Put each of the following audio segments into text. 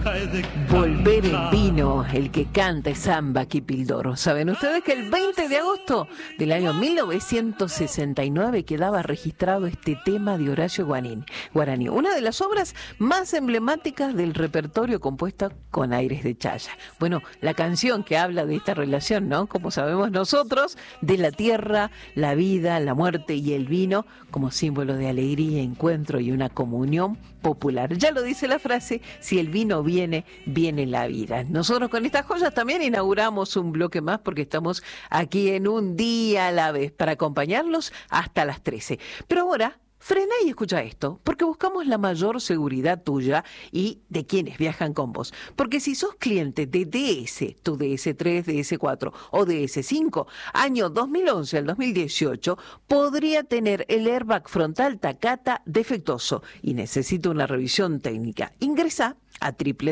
Volver el vino, el que canta es Samba Kipildoro. ¿Saben ustedes que el 20 de agosto del año 1969 quedaba registrado este tema de Horacio Guaraní, una de las obras más emblemáticas del repertorio compuesta con aires de chaya? Bueno, la canción que habla de esta relación, ¿no? Como sabemos nosotros, de la tierra, la vida, la muerte y el vino como símbolo de alegría, encuentro y una comunión popular. Ya lo dice la frase, si el vino viene, viene la vida. Nosotros con estas joyas también inauguramos un bloque más porque estamos aquí en Un Día a la Vez para acompañarlos hasta las 13. Pero ahora, frena y escucha esto, porque buscamos la mayor seguridad tuya y de quienes viajan con vos. Porque si sos cliente de DS, tu DS3, DS4 o DS5, año 2011 al 2018, podría tener el airbag frontal Takata defectuoso y necesita una revisión técnica. Ingresa a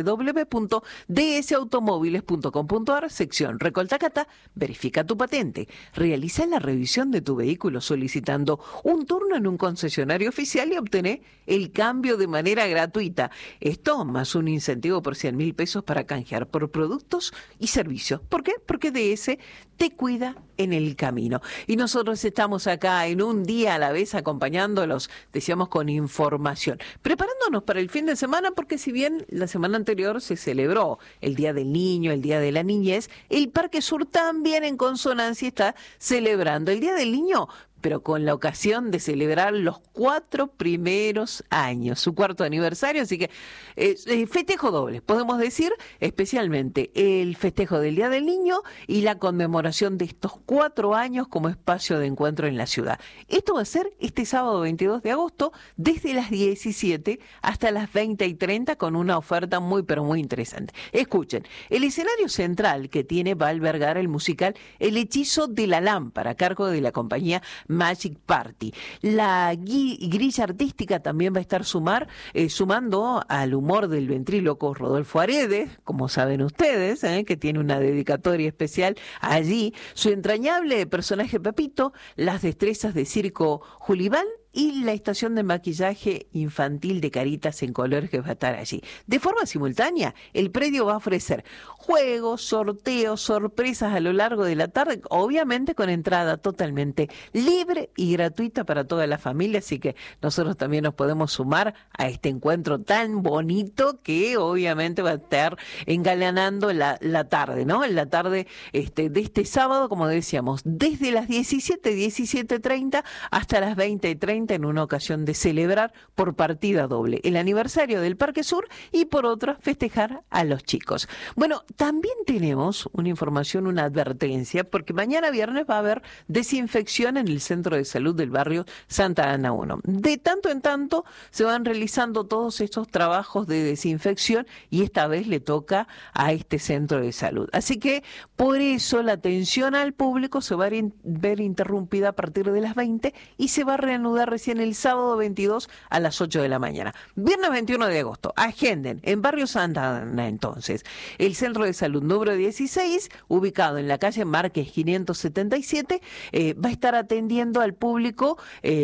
www.dsautomóviles.com.ar, sección Recoltacata, verifica tu patente, realiza la revisión de tu vehículo solicitando un turno en un concesionario oficial y obtener el cambio de manera gratuita. Esto más un incentivo por 100.000 pesos para canjear por productos y servicios. ¿Por qué? Porque DS te cuida en el camino. Y nosotros estamos acá en Un Día a la Vez acompañándolos, decíamos, con información, preparándonos para el fin de semana, porque si bien la semana anterior se celebró el Día del Niño, el Día de la Niñez, el Parque Sur también en consonancia está celebrando el Día del Niño, pero con la ocasión de celebrar los 4 primeros años, su 4º aniversario, así que festejo doble, podemos decir, especialmente el festejo del Día del Niño y la conmemoración de estos 4 años como espacio de encuentro en la ciudad. Esto va a ser este sábado 22 de agosto, desde las 17 hasta las 20:30, con una oferta muy, pero muy interesante. Escuchen, el escenario central que tiene va a albergar el musical El Hechizo de la Lámpara, a cargo de la compañía Magic Party. La grilla artística también va a estar sumando al humor del ventríloco Rodolfo Aredes, como saben ustedes, que tiene una dedicatoria especial allí, su entrañable personaje Pepito, las destrezas de circo Julibán y la estación de maquillaje infantil de Caritas en Colores que va a estar allí. De forma simultánea, el predio va a ofrecer juegos, sorteos, sorpresas a lo largo de la tarde, obviamente con entrada totalmente libre y gratuita para toda la familia, así que nosotros también nos podemos sumar a este encuentro tan bonito que obviamente va a estar engalanando la tarde, ¿no? En la tarde de este sábado, como decíamos, desde las 17:30 hasta las 20:30, en una ocasión de celebrar por partida doble el aniversario del Parque Sur y por otra festejar a los chicos. Bueno, también tenemos una información, una advertencia, porque mañana viernes va a haber desinfección en el centro de salud del barrio Santa Ana 1. De tanto en tanto se van realizando todos estos trabajos de desinfección y esta vez le toca a este centro de salud. Así que por eso la atención al público se va a ver interrumpida a partir de las 20 y se va a reanudar recién el sábado 22 a las 8 de la mañana. Viernes 21 de agosto, agenden en barrio Santa Ana entonces. El centro de salud número 16, ubicado en la calle Márquez 577, va a estar atendiendo al público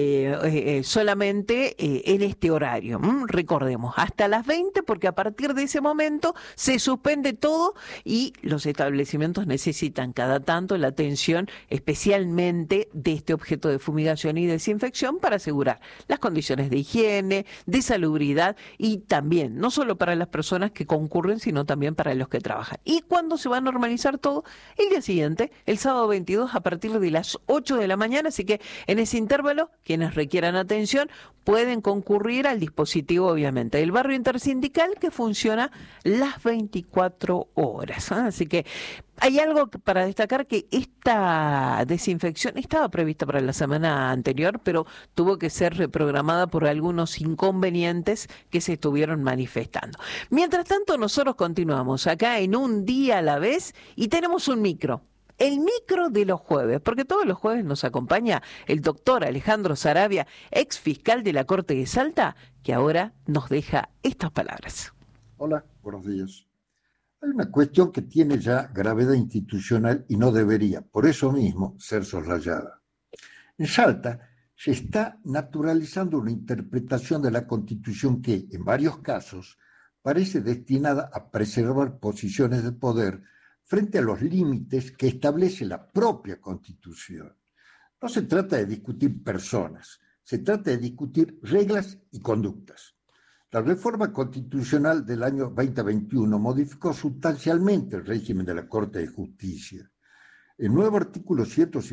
solamente en este horario. Recordemos, hasta las 20, porque a partir de ese momento se suspende todo y los establecimientos necesitan cada tanto la atención especialmente de este objeto de fumigación y desinfección para asegurar las condiciones de higiene, de salubridad y también, no solo para las personas que concurren, sino también para los que trabajan. ¿Y cuándo se va a normalizar todo? El día siguiente, el sábado 22 a partir de las 8 de la mañana, así que en ese intervalo, quienes requieran atención pueden concurrir al dispositivo, obviamente, del barrio intersindical que funciona las 24 horas. Así que hay algo para destacar, que esta desinfección estaba prevista para la semana anterior, pero tuvo que ser reprogramada por algunos inconvenientes que se estuvieron manifestando. Mientras tanto, nosotros continuamos acá en Un Día a la Vez y tenemos un micro. El micro de los jueves, porque todos los jueves nos acompaña el doctor Alejandro Saravia, ex fiscal de la Corte de Salta, que ahora nos deja estas palabras. Hola, buenos días. Hay una cuestión que tiene ya gravedad institucional y no debería, por eso mismo, ser soslayada. En Salta se está naturalizando una interpretación de la Constitución que, en varios casos, parece destinada a preservar posiciones de poder frente a los límites que establece la propia Constitución. No se trata de discutir personas, se trata de discutir reglas y conductas. La reforma constitucional del año 2021 modificó sustancialmente el régimen de la Corte de Justicia. El nuevo artículo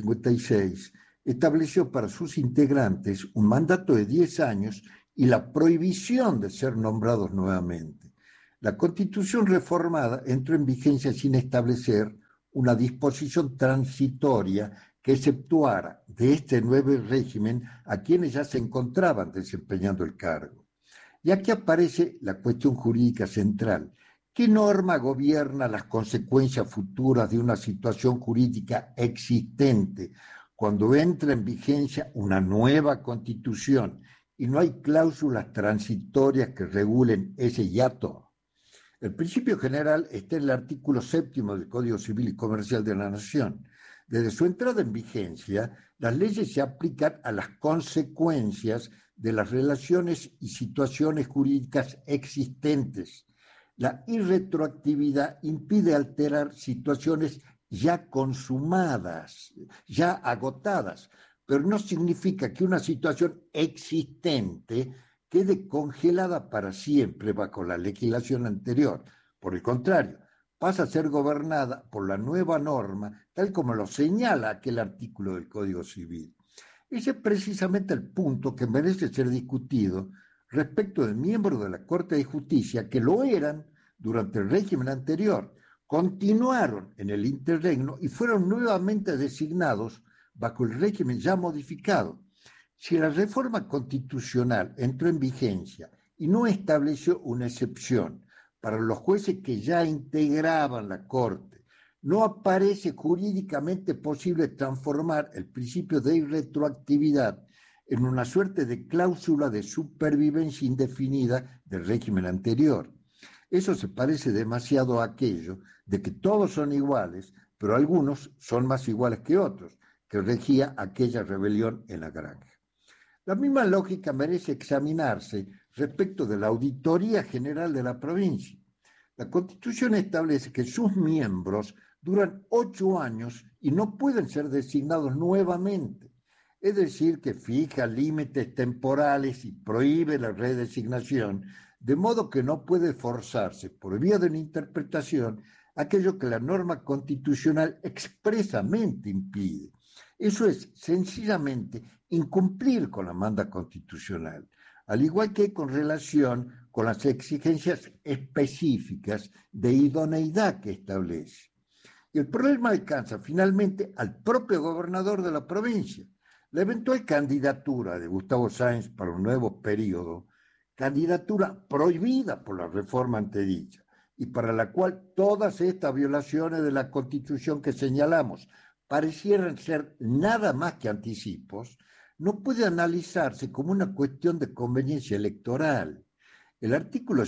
156 estableció para sus integrantes un mandato de 10 años y la prohibición de ser nombrados nuevamente. La Constitución reformada entró en vigencia sin establecer una disposición transitoria que exceptuara de este nuevo régimen a quienes ya se encontraban desempeñando el cargo. Y aquí aparece la cuestión jurídica central. ¿Qué norma gobierna las consecuencias futuras de una situación jurídica existente cuando entra en vigencia una nueva Constitución y no hay cláusulas transitorias que regulen ese hiato? El principio general está en el artículo 7 del Código Civil y Comercial de la Nación. Desde su entrada en vigencia, las leyes se aplican a las consecuencias de las relaciones y situaciones jurídicas existentes. La irretroactividad impide alterar situaciones ya consumadas, ya agotadas, pero no significa que una situación existente quede congelada para siempre bajo la legislación anterior. Por el contrario, pasa a ser gobernada por la nueva norma, tal como lo señala aquel artículo del Código Civil. Ese es precisamente el punto que merece ser discutido respecto de miembros de la Corte de Justicia que lo eran durante el régimen anterior, continuaron en el interregno y fueron nuevamente designados bajo el régimen ya modificado. Si la reforma constitucional entró en vigencia y no estableció una excepción para los jueces que ya integraban la Corte, no aparece jurídicamente posible transformar el principio de irretroactividad en una suerte de cláusula de supervivencia indefinida del régimen anterior. Eso se parece demasiado a aquello de que todos son iguales, pero algunos son más iguales que otros, que regía aquella rebelión en la granja. La misma lógica merece examinarse respecto de la Auditoría General de la provincia. La Constitución establece que sus miembros duran 8 años y no pueden ser designados nuevamente. Es decir, que fija límites temporales y prohíbe la redesignación, de modo que no puede forzarse por vía de una interpretación aquello que la norma constitucional expresamente impide. Eso es sencillamente incumplir con la manda constitucional, al igual que con relación con las exigencias específicas de idoneidad que establece. Y el problema alcanza finalmente al propio gobernador de la provincia. La eventual candidatura de Gustavo Sáenz para un nuevo periodo, candidatura prohibida por la reforma antedicha, y para la cual todas estas violaciones de la Constitución que señalamos parecieran ser nada más que anticipos, no puede analizarse como una cuestión de conveniencia electoral. El artículo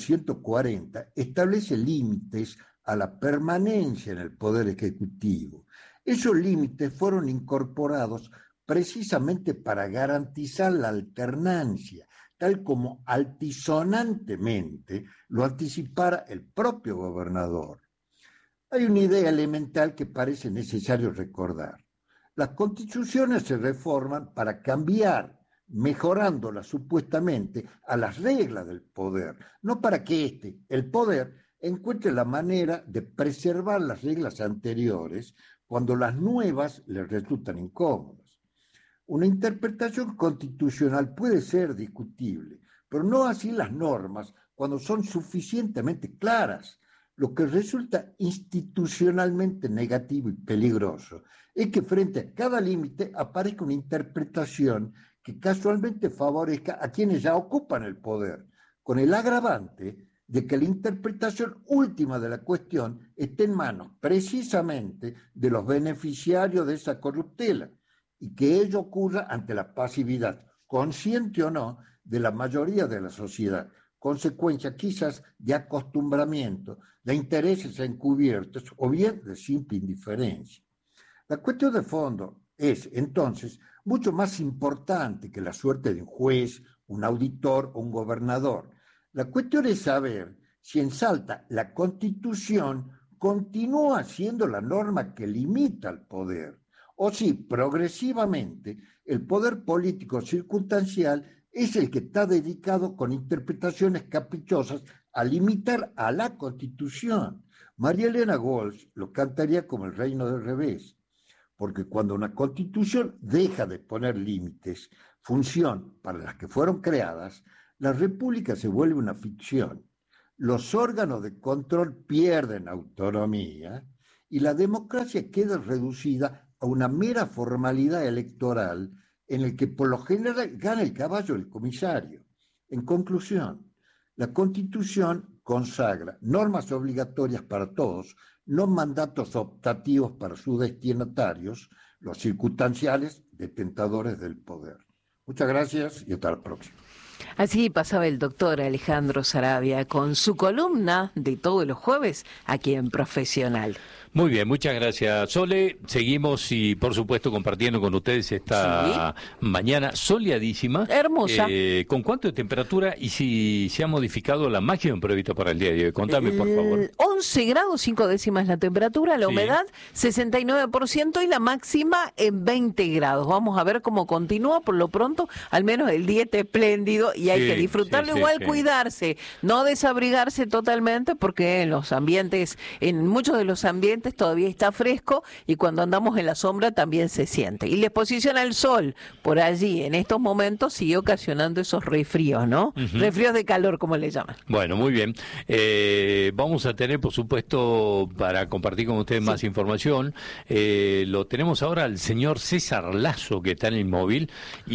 140 establece límites a la permanencia en el Poder Ejecutivo. Esos límites fueron incorporados precisamente para garantizar la alternancia, tal como altisonantemente lo anticipara el propio gobernador. Hay una idea elemental que parece necesario recordar. Las constituciones se reforman para cambiar, mejorándolas supuestamente a las reglas del poder, no para que el poder, encuentre la manera de preservar las reglas anteriores cuando las nuevas le resultan incómodas. Una interpretación constitucional puede ser discutible, pero no así las normas cuando son suficientemente claras. Lo que resulta institucionalmente negativo y peligroso es que frente a cada límite aparezca una interpretación que casualmente favorezca a quienes ya ocupan el poder, con el agravante de que la interpretación última de la cuestión esté en manos precisamente de los beneficiarios de esa corruptela, y que ello ocurra ante la pasividad, consciente o no, de la mayoría de la sociedad, consecuencia quizás de acostumbramiento, de intereses encubiertos o bien de simple indiferencia. La cuestión de fondo es, entonces, mucho más importante que la suerte de un juez, un auditor o un gobernador. La cuestión es saber si en Salta la Constitución continúa siendo la norma que limita el poder, o si progresivamente el poder político circunstancial es el que está dedicado con interpretaciones caprichosas a limitar a la Constitución. María Elena Walsh lo cantaría como el reino del revés, porque cuando una Constitución deja de poner límites, función para las que fueron creadas, la República se vuelve una ficción. Los órganos de control pierden autonomía y la democracia queda reducida a una mera formalidad electoral en el que por lo general gana el caballo el comisario. En conclusión, la Constitución consagra normas obligatorias para todos, no mandatos optativos para sus destinatarios, los circunstanciales detentadores del poder. Muchas gracias y hasta la próxima. Así pasaba el doctor Alejandro Saravia con su columna de todos los jueves aquí en Profesional. Muy bien, muchas gracias, Sole. Seguimos y, por supuesto, compartiendo con ustedes esta mañana soleadísima. Hermosa. ¿Con cuánto de temperatura y si se ha modificado la máxima prevista para el día de hoy? Contame, por favor. 11 grados, 5 décimas la temperatura, la humedad 69% y la máxima en 20 grados. Vamos a ver cómo continúa. Por lo pronto, al menos el día está espléndido y hay que disfrutarlo. Igual cuidarse, no desabrigarse totalmente porque en los ambientes, en muchos de los ambientes, todavía está fresco y cuando andamos en la sombra también se siente. Y la exposición al sol por allí en estos momentos sigue ocasionando esos resfríos, ¿no? Resfríos de calor, como le llaman. Bueno, muy bien. Vamos a tener, por supuesto, para compartir con ustedes más información, lo tenemos ahora al señor César Lazo, que está en el móvil.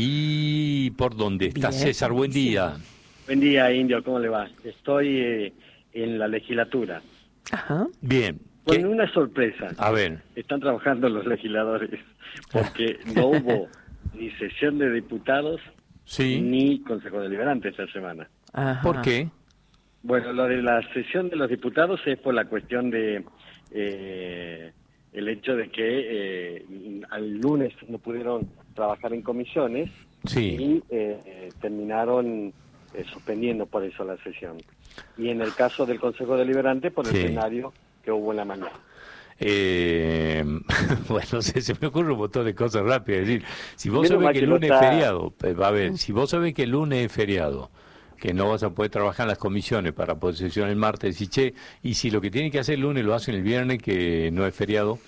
¿Y por dónde está César? Buen día. Buen día, Indio, ¿cómo le va? Estoy en la legislatura. Ajá. Bien. Con una sorpresa. A ver. Están trabajando los legisladores, porque no hubo ni sesión de diputados ni Consejo Deliberante esta semana. Ajá. ¿Por qué? Bueno, lo de la sesión de los diputados es por la cuestión de el hecho de que al lunes no pudieron trabajar en comisiones y terminaron suspendiendo por eso la sesión. Y en el caso del Consejo Deliberante, por el escenario que hubo en la mañana. Bueno, se me ocurre un montón de cosas rápidas. Es decir, si vos sabés que el lunes es feriado, a ver, si vos sabés que el lunes es feriado, que no vas a poder trabajar en las comisiones para poder sesionar el martes, y si lo que tienen que hacer el lunes lo hacen el viernes, que no es feriado.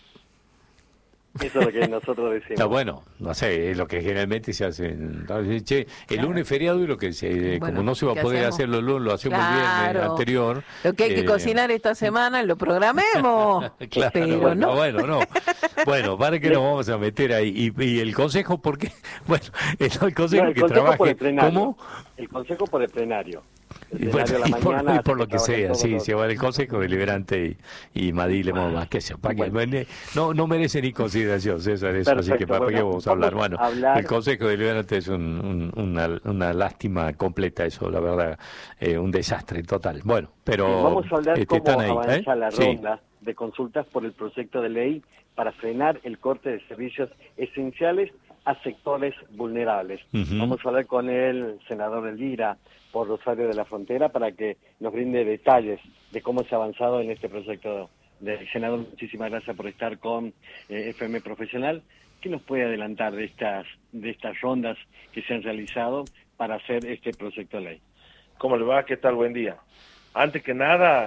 Eso es lo que nosotros decimos. Está bueno, no sé, es lo que generalmente se hace. El lunes es feriado y lo que como no se va a poder hacerlo el lunes, lo hacemos el viernes anterior. Lo que hay que cocinar esta semana lo programemos. Claro, pero no. Bueno, para que nos vamos a meter ahí. ¿Y el consejo por qué? Bueno, el consejo que trabaje. ¿Cómo? El consejo por el plenario. Y por lo que sea, se va el Consejo Deliberante y Madile más que se no merece ni consideración, César, eso. Perfecto, así que para qué vamos a hablar. Bueno, el Consejo Deliberante es una lástima completa, eso, la verdad, un desastre total. Bueno, pero vamos a hablar cómo avanza la ronda de consultas por el proyecto de ley para frenar el corte de servicios esenciales a sectores vulnerables. Vamos a hablar con el senador Elvira por Rosario de la Frontera para que nos brinde detalles de cómo se ha avanzado en este proyecto del senador. Muchísimas gracias por estar con FM Profesional. ¿Qué nos puede adelantar de estas rondas que se han realizado para hacer este proyecto de ley? ¿Cómo le va? ¿Qué tal? Buen día. Antes que nada,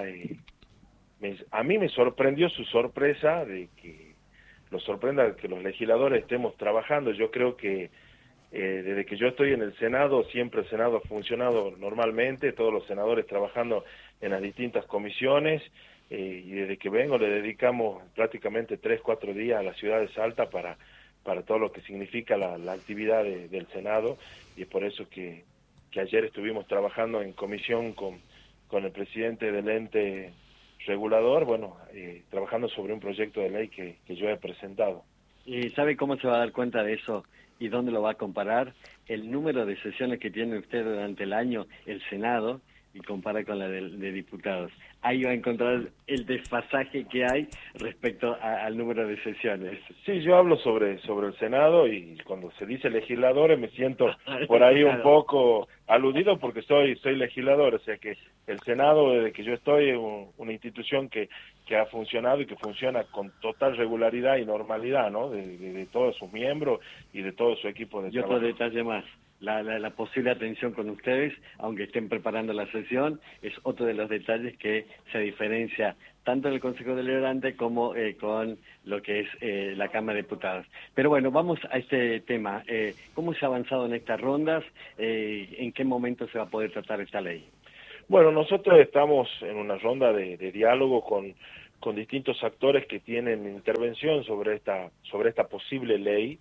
a mí me sorprendió su sorpresa de que nos sorprenda que los legisladores estemos trabajando. Yo creo que desde que yo estoy en el Senado, siempre el Senado ha funcionado normalmente, todos los senadores trabajando en las distintas comisiones, y desde que vengo le dedicamos prácticamente 3-4 días a la ciudad de Salta para todo lo que significa la actividad del Senado, y es por eso que ayer estuvimos trabajando en comisión con el presidente del ente regulador, trabajando sobre un proyecto de ley que yo he presentado. ¿Y sabe cómo se va a dar cuenta de eso y dónde lo va a comparar? El número de sesiones que tiene usted durante el año, el Senado, y compara con la de diputados, ahí va a encontrar el desfasaje que hay respecto al número de sesiones. Sí, yo hablo sobre el Senado y cuando se dice legisladores me siento por ahí un poco aludido porque soy legislador, o sea que el Senado, desde que yo estoy, es una institución que ha funcionado y que funciona con total regularidad y normalidad, ¿no? De todos sus miembros y de todo su equipo de trabajo. Y otro detalle más. La posible atención con ustedes, aunque estén preparando la sesión, es otro de los detalles que se diferencia tanto en el Consejo Deliberante como con lo que es la Cámara de Diputados. Pero bueno, vamos a este tema. ¿Cómo se ha avanzado en estas rondas? ¿En qué momento se va a poder tratar esta ley? Bueno, nosotros estamos en una ronda de diálogo con distintos actores que tienen intervención sobre esta posible ley.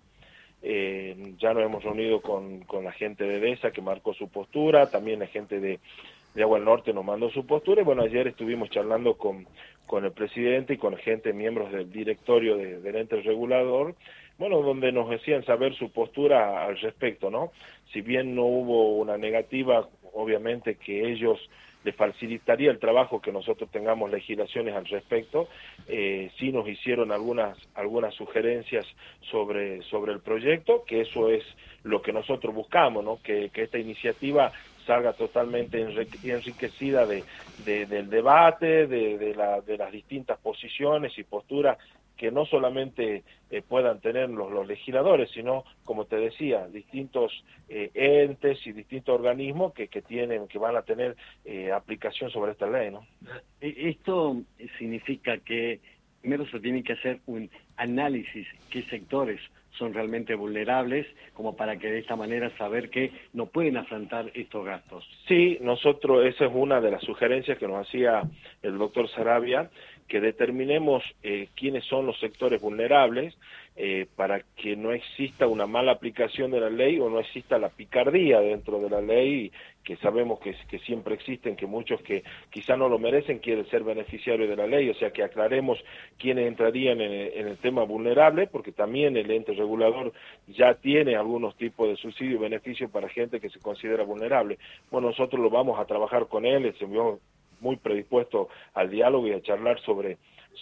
Ya nos hemos reunido con la gente de DESA que marcó su postura, también la gente de Agua del Norte nos mandó su postura, y bueno, ayer estuvimos charlando con el presidente y con gente, miembros del directorio del ente regulador, bueno, donde nos decían saber su postura al respecto, ¿no? Si bien no hubo una negativa, obviamente que ellos les facilitaría el trabajo que nosotros tengamos legislaciones al respecto. Sí nos hicieron algunas sugerencias sobre el proyecto, que eso es lo que nosotros buscamos, ¿no? Que esta iniciativa salga totalmente enriquecida del debate, de las distintas posiciones y posturas que no solamente puedan tener los legisladores, sino, como te decía, distintos entes y distintos organismos que van a tener aplicación sobre esta ley, ¿no? Esto significa que primero se tiene que hacer un análisis qué sectores son realmente vulnerables, como para que de esta manera saber que no pueden afrontar estos gastos. Sí, nosotros, esa es una de las sugerencias que nos hacía el doctor Sarabia, que determinemos quiénes son los sectores vulnerables para que no exista una mala aplicación de la ley o no exista la picardía dentro de la ley, que sabemos que siempre existen, que muchos que quizá no lo merecen quieren ser beneficiarios de la ley, o sea que aclaremos quiénes entrarían en el tema vulnerable, porque también el ente regulador ya tiene algunos tipos de subsidio y beneficio para gente que se considera vulnerable. Bueno, nosotros lo vamos a trabajar con él, se vio muy predispuesto al diálogo y a charlar sobre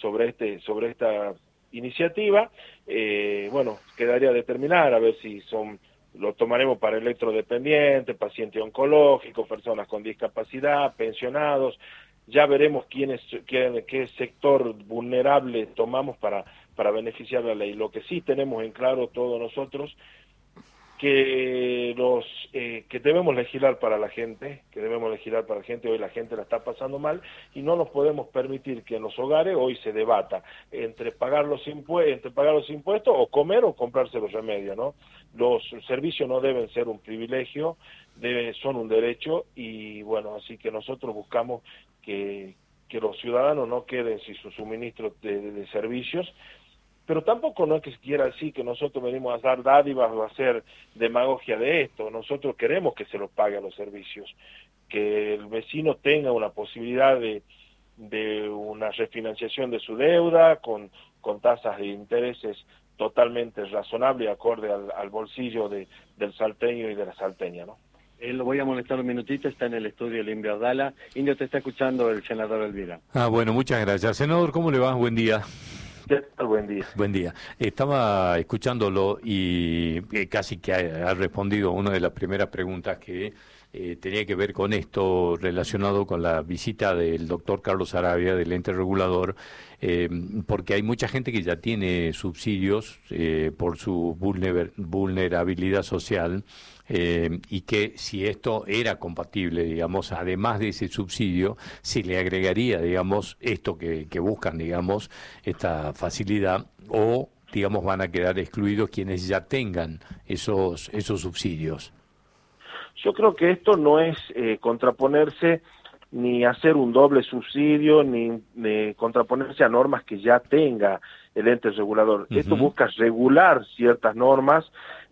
esta iniciativa. Bueno, quedaría determinar a ver si lo tomaremos para electrodependientes, pacientes oncológicos, personas con discapacidad, pensionados. Ya veremos qué sector vulnerable tomamos para beneficiar la ley. Lo que sí tenemos en claro todos nosotros, que debemos legislar para la gente, hoy la gente la está pasando mal y no nos podemos permitir que en los hogares hoy se debata entre pagar los impuestos o comer o comprarse los remedios, ¿no? Los servicios no deben ser un privilegio, son un derecho, y bueno, así que nosotros buscamos que los ciudadanos no queden sin su suministro de servicios. Pero tampoco no es que se quiera decir que nosotros venimos a dar dádivas o a hacer demagogia de esto. Nosotros queremos que se los pague a los servicios, que el vecino tenga una posibilidad de una refinanciación de su deuda con tasas de intereses totalmente razonables y acorde al bolsillo del salteño y de la salteña, ¿no? Lo voy a molestar un minutito, está en el estudio el Indio Ardala. Indio, te está escuchando el senador Elvira. Bueno, muchas gracias. Senador, ¿cómo le va? Buen día. ¿Qué tal? Buen día. Buen día. Estaba escuchándolo y casi que ha respondido a una de las primeras preguntas que tenía que ver con esto, relacionado con la visita del doctor Carlos Sarabia, del ente regulador, porque hay mucha gente que ya tiene subsidios por su vulnerabilidad social, y que si esto era compatible, digamos, además de ese subsidio, se le agregaría, digamos, esto que buscan, digamos, esta facilidad, o, digamos, van a quedar excluidos quienes ya tengan esos subsidios. Yo creo que esto no es contraponerse ni hacer un doble subsidio, ni contraponerse a normas que ya tenga el ente regulador. Uh-huh. Esto busca regular ciertas normas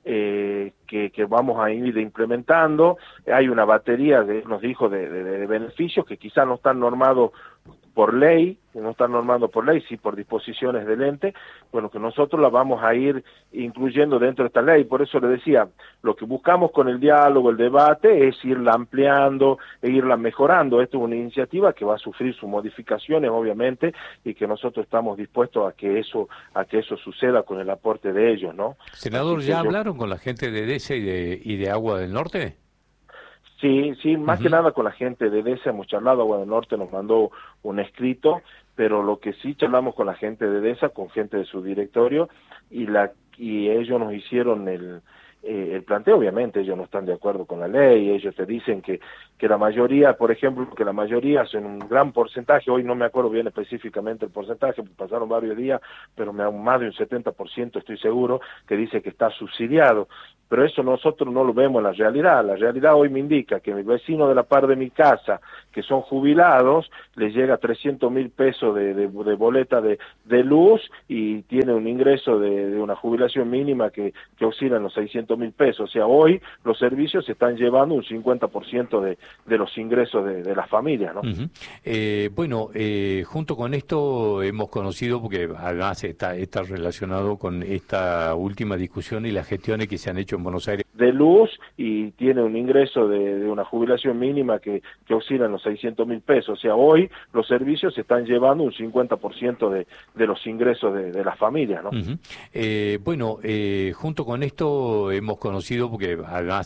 que vamos a ir implementando. Hay una batería, nos dijo, de beneficios que quizás no están normados por ley, no está normando por ley, sí por disposiciones del ente, bueno, que nosotros la vamos a ir incluyendo dentro de esta ley. Por eso le decía, lo que buscamos con el diálogo, el debate, es irla ampliando e irla mejorando. Esto es una iniciativa que va a sufrir sus modificaciones, obviamente, y que nosotros estamos dispuestos a que eso suceda con el aporte de ellos, ¿no? Senador, ¿ya hablaron con la gente de EDESA y de Agua del Norte? Sí, más que nada con la gente de EDESA hemos charlado. Agua del Norte nos mandó un escrito, pero lo que sí charlamos con la gente de EDESA, con gente de su directorio, y ellos nos hicieron el planteo. Obviamente ellos no están de acuerdo con la ley, ellos te dicen que la mayoría, por ejemplo, que la mayoría hacen un gran porcentaje, hoy no me acuerdo bien específicamente el porcentaje, pasaron varios días, pero más de un 70% estoy seguro, que dice que está subsidiado. Pero eso nosotros no lo vemos en la realidad hoy me indica que mi vecino de la par de mi casa, que son jubilados, les llega 300.000 pesos de boleta de luz y tiene un ingreso de una jubilación mínima que oscila en los 600.000 pesos. O sea, hoy los servicios se están llevando un 50% de los ingresos de las familias, ¿no? Bueno, junto con esto hemos conocido, porque además está relacionado con esta última discusión y las gestiones que se han hecho en Buenos Aires. De luz y tiene un ingreso de una jubilación mínima que oscila en los 600.000 pesos. O sea, hoy los servicios se están llevando un 50% de los ingresos de las familias, ¿no? Bueno, junto con esto hemos conocido, porque además